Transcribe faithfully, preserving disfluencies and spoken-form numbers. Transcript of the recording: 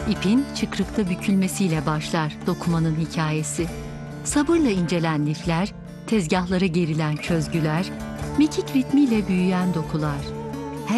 İpin çıkrıkta bükülmesiyle başlar dokumanın hikayesi. Sabırla incelen lifler, tezgahlara gerilen çözgüler, mekik ritmiyle büyüyen dokular.